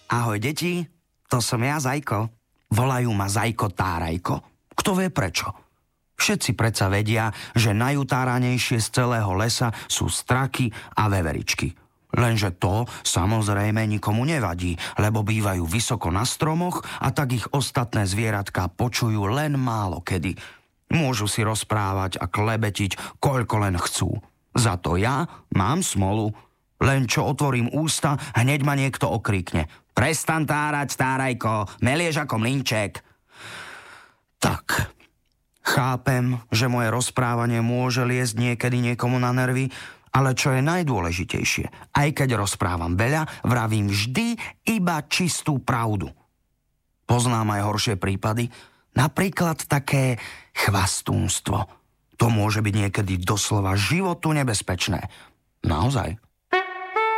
Ahoj, deti, to som ja, Zajko. Volajú ma Zajko Tárajko. Kto vie prečo? Všetci predsa vedia, že najutáranejšie z celého lesa sú straky a veveričky. Lenže to samozrejme nikomu nevadí, lebo bývajú vysoko na stromoch a tak ich ostatné zvieratká počujú len málo kedy. Môžu si rozprávať a klebetiť, koľko len chcú. Za to ja mám smolu. Len čo otvorím ústa, hneď ma niekto okríkne. Prestan tárať, Tárajko, melieš ako mlynček. Tak, chápem, že moje rozprávanie môže liesť niekedy niekomu na nervy, ale čo je najdôležitejšie, aj keď rozprávam veľa, vravím vždy iba čistú pravdu. Poznám aj horšie prípady, napríklad také chvastúnstvo. To môže byť niekedy doslova životu nebezpečné. Naozaj.